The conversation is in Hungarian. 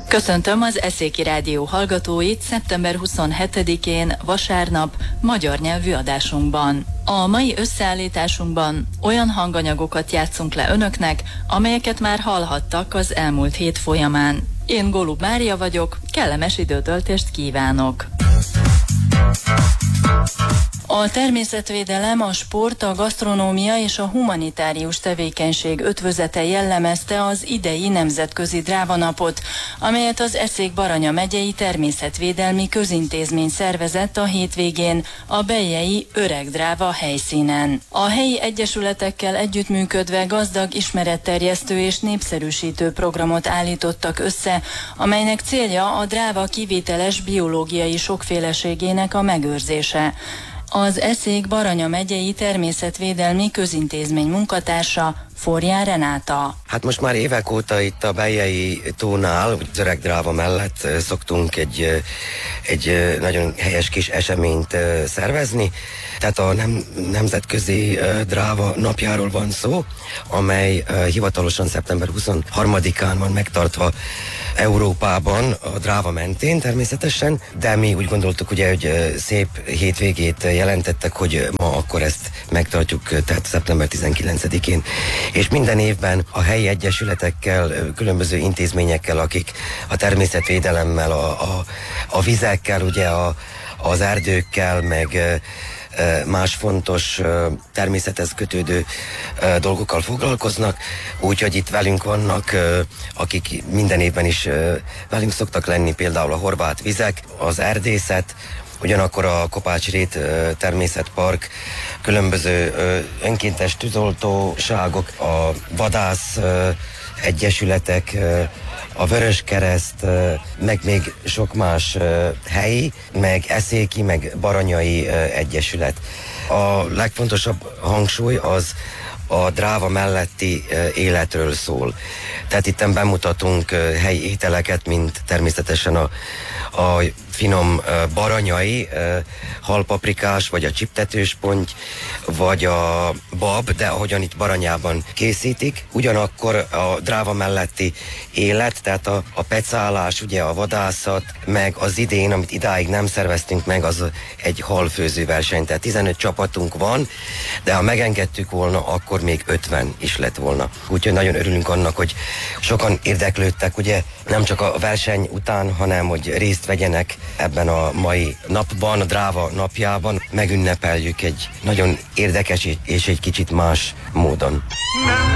Köszöntöm az Eszéki Rádió hallgatóit szeptember 27-én vasárnap magyar nyelvű adásunkban. A mai összeállításunkban olyan hanganyagokat játszunk le önöknek, amelyeket már hallhattak az elmúlt hét folyamán. Én Golub Mária vagyok, kellemes időtöltést kívánok! A természetvédelem, a sport, a gasztronómia és a humanitárius tevékenység ötvözete jellemezte az idei nemzetközi drávanapot, amelyet az Eszék-Baranya megyei természetvédelmi közintézmény szervezett a hétvégén a beljei Öreg Dráva helyszínen. A helyi egyesületekkel együttműködve gazdag ismeretterjesztő és népszerűsítő programot állítottak össze, amelynek célja a dráva kivételes biológiai sokféleségének a megőrzése. Az Eszék-Baranya megyei természetvédelmi közintézmény munkatársa Forján Renáta. Hát most már évek óta itt a Beljei tónál, az Öreg Dráva mellett szoktunk egy nagyon helyes kis eseményt szervezni. Tehát a nemzetközi dráva napjáról van szó, amely hivatalosan szeptember 23-án van megtartva Európában, a dráva mentén természetesen, de mi úgy gondoltuk, ugye, hogy szép hétvégét jelentettek, hogy ma akkor ezt megtartjuk, tehát szeptember 19-én. És minden évben a helyi egyesületekkel, különböző intézményekkel, akik a természetvédelemmel, a vizekkel, ugye az erdőkkel, meg más fontos természethez kötődő dolgokkal foglalkoznak, úgyhogy itt velünk vannak, akik minden évben is velünk szoktak lenni, például a Horváth Vizek, az erdészet, ugyanakkor a Kopács-Rét természetpark, különböző önkéntes tűzoltóságok, a vadász egyesületek, a Vöröskereszt, meg még sok más helyi, meg eszéki, meg baranyai egyesület. A legfontosabb hangsúly az a dráva melletti életről szól. Tehát itten bemutatunk helyi ételeket, mint természetesen a finom baranyai, halpaprikás, vagy a csiptetős ponty, vagy a bab, de ahogyan itt Baranyában készítik. Ugyanakkor a dráva melletti élet, tehát a pecálás, ugye a vadászat, meg az idén, amit idáig nem szerveztünk meg, az egy halfőző verseny. Tehát 15 csapatunk van, de ha megengedtük volna, akkor még 50 is lett volna. Úgyhogy nagyon örülünk annak, hogy sokan érdeklődtek, ugye nem csak a verseny után, hanem hogy részt vegyenek ebben a mai napban, a dráva napjában. Megünnepeljük egy nagyon érdekes és egy kicsit más módon.